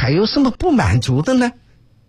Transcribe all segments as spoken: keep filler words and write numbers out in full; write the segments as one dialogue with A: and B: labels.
A: 还有什么不满足的呢？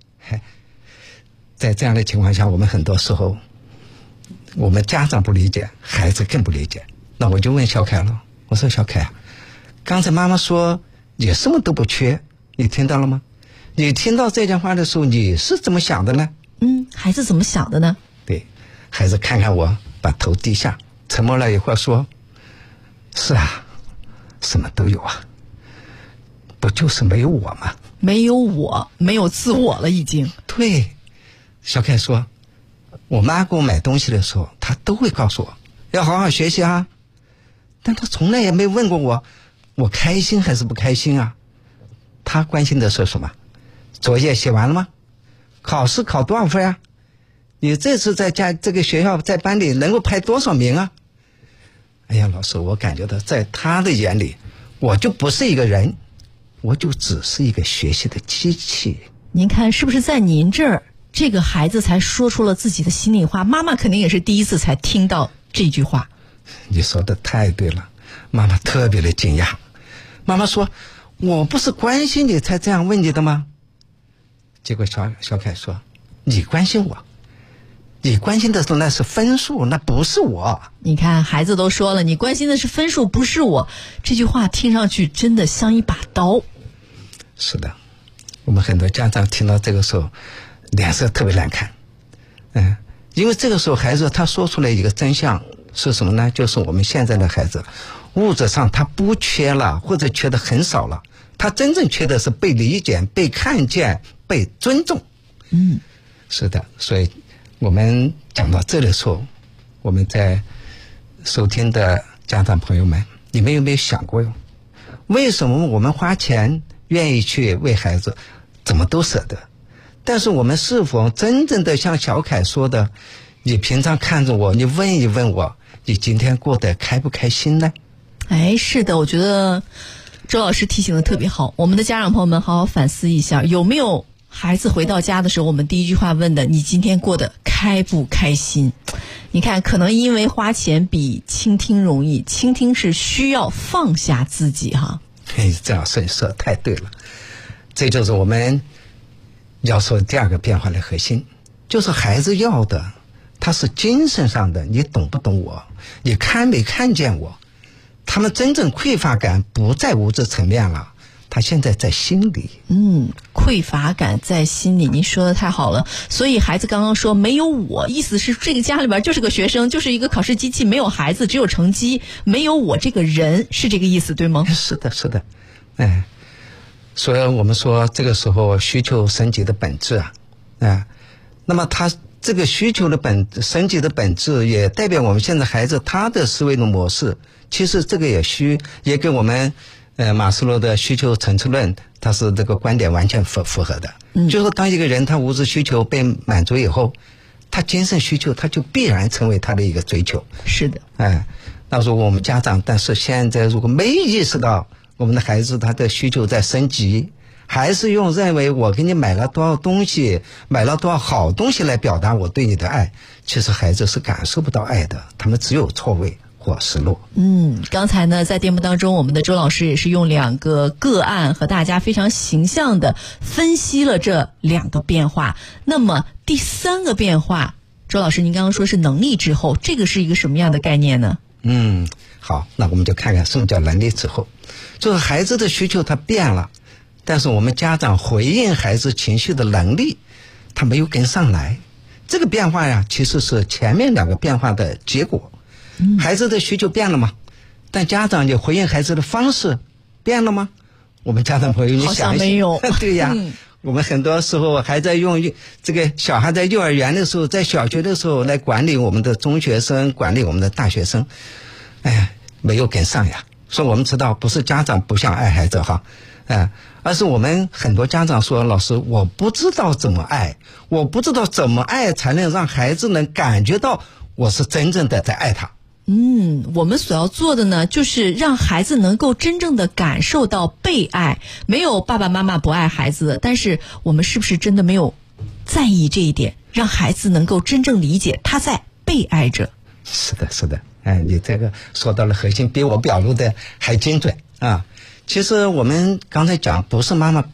A: 在这样的情况下，我们很多时候我们家长不理解，孩子更不理解。那我就问小凯了，我说小凯，刚才妈妈说你什么都不缺，你听到了吗？你听到这句话的时候你是怎么想的呢？
B: 嗯，孩子怎么想的呢？
A: 对，孩子看看我，把头低下，沉默了一会儿说，是啊，什么都有啊，不就是没有我吗？
B: 没有我，没有自我了已经。
A: 对，小凯说，我妈给我买东西的时候，她都会告诉我要好好学习啊，但她从来也没问过我我开心还是不开心啊。她关心的是什么？作业写完了吗？考试考多少分啊？你这次在家这个学校在班里能够排多少名啊？哎呀，老师，我感觉到在她的眼里，我就不是一个人，我就只是一个学习的机器。
B: 您看是不是在您这儿，这个孩子才说出了自己的心里话？妈妈肯定也是第一次才听到这句话。
A: 你说的太对了，妈妈特别的惊讶。妈妈说，我不是关心你才这样问你的吗？结果小小凯说，你关心我，你关心的是那是分数，那不是我。
B: 你看孩子都说了，你关心的是分数，不是我。这句话听上去真的像一把刀。
A: 是的，我们很多家长听到这个时候脸色特别难看。嗯，因为这个时候孩子他说出来一个真相是什么呢？就是我们现在的孩子物质上他不缺了，或者缺的很少了，他真正缺的是被理解、被看见、被尊重。
B: 嗯，
A: 是的，所以我们讲到这的时候，我们在收听的家长朋友们，你们有没有想过哟？为什么我们花钱愿意去为孩子，怎么都舍得？但是我们是否真正的像小凯说的，你平常看着我，你问一问我，你今天过得开不开心呢？
B: 哎，是的，我觉得周老师提醒的特别好。我们的家长朋友们好好反思一下，有没有孩子回到家的时候，我们第一句话问的，你今天过得开不开心？你看，可能因为花钱比倾听容易，倾听是需要放下自己哈。
A: 嘿，这样说说太对了，这就是我们要说第二个变化的核心，就是孩子要的，他是精神上的，你懂不懂我？你看没看见我？他们真正匮乏感不在物质层面了，他现在在心里。
B: 嗯，匮乏感在心里，您说的太好了。所以孩子刚刚说没有我，意思是这个家里边就是个学生，就是一个考试机器，没有孩子，只有成绩，没有我这个人，是这个意思对吗？
A: 是的，是的，哎，所以我们说这个时候需求升级的本质啊，哎，那么他这个需求的本升级的本质，也代表我们现在孩子他的思维的模式。其实这个也需也跟我们呃马斯洛的需求层次论，它是这个观点完全符符合的。嗯，就是说当一个人他物质需求被满足以后，他精神需求他就必然成为他的一个追求。
B: 是的，
A: 哎，那如果我们家长，但是现在如果没意识到我们的孩子他的需求在升级，还是用认为我给你买了多少东西，买了多少好东西来表达我对你的爱，其实孩子是感受不到爱的，他们只有错位或失落。
B: 嗯，刚才呢在节目当中，我们的周老师也是用两个个案和大家非常形象的分析了这两个变化。那么第三个变化，周老师您刚刚说是能力之后，这个是一个什么样的概念呢？
A: 嗯，好，那我们就看看什么叫能力之后。就是孩子的需求他变了，但是我们家长回应孩子情绪的能力他没有跟上来。这个变化呀，其实是前面两个变化的结果。嗯，孩子的需求变了吗？但家长你回应孩子的方式变了吗？我们家长朋友你想一想，
B: 好像没有。
A: 对呀、嗯，我们很多时候还在用这个小孩在幼儿园的时候，在小学的时候来管理我们的中学生，管理我们的大学生，哎，没有跟上呀。所以我们知道不是家长不想爱孩子哈，哎，而是我们很多家长说，老师我不知道怎么爱，我不知道怎么爱才能让孩子能感觉到我是真正的在爱他。
B: 嗯，我们所要做的呢，就是让孩子能够真正的感受到被爱。没有爸爸妈妈不爱孩子，但是我们是不是真的没有在意这一点，让孩子能够真正理解他在被爱着？
A: 是的，是的，哎，你这个说到了核心，比我表露的还精准啊。其实我们刚才讲，不是妈妈不想爱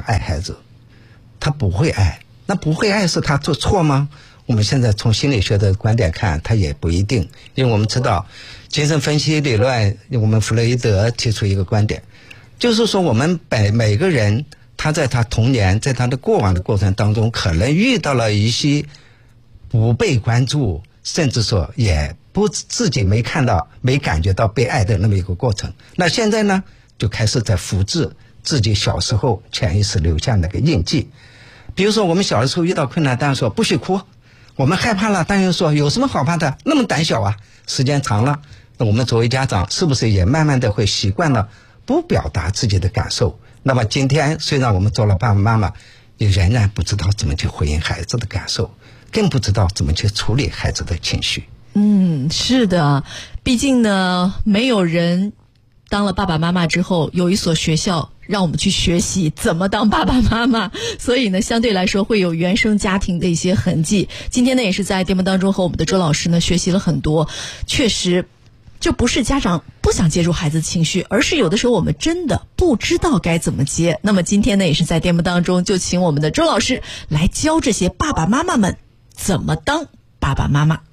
A: 爱孩子，他不会爱。那不会爱是他做错吗？我们现在从心理学的观点看，他也不一定，因为我们知道精神分析理论，我们弗洛伊德提出一个观点，就是说我们每每个人他在他童年在他的过往的过程当中，可能遇到了一些不被关注，甚至说也不自己没看到没感觉到被爱的那么一个过程。那现在呢就开始在复制自己小时候潜意识留下那个印记。比如说我们小的时候遇到困难，大人说不许哭，我们害怕了，大人说有什么好怕的，那么胆小啊。时间长了，那我们作为家长是不是也慢慢的会习惯了不表达自己的感受？那么今天虽然我们做了爸爸妈妈，也仍然不知道怎么去回应孩子的感受，更不知道怎么去处理孩子的情绪。
B: 嗯，是的，毕竟呢，没有人当了爸爸妈妈之后有一所学校让我们去学习怎么当爸爸妈妈，所以呢相对来说会有原生家庭的一些痕迹。今天呢也是在节目当中和我们的周老师呢学习了很多，确实这不是家长不想介入孩子情绪，而是有的时候我们真的不知道该怎么接。那么今天呢也是在节目当中就请我们的周老师来教这些爸爸妈妈们怎么当爸爸妈妈。